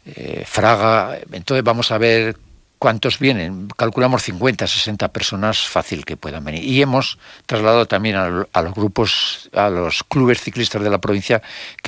Fraga. Entonces vamos a ver cuántos vienen. Calculamos 50, 60 personas fácil que puedan venir. Y hemos trasladado también a los grupos, a los clubes ciclistas de la provincia,